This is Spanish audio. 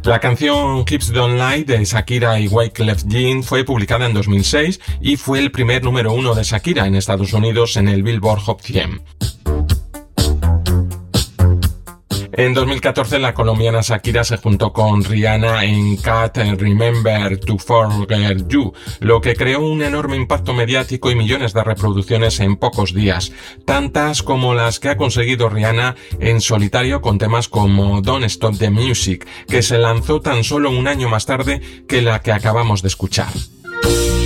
La canción Hips Don't Lie de Shakira y Wyclef Jean fue publicada en 2006 y fue el primer número 1 de Shakira en Estados Unidos en el Billboard Hot 100. En 2014 la colombiana Shakira se juntó con Rihanna en Can't Remember to Forget You, lo que creó un enorme impacto mediático y millones de reproducciones en pocos días, tantas como las que ha conseguido Rihanna en solitario con temas como Don't Stop the Music, que se lanzó tan solo un año más tarde que la que acabamos de escuchar.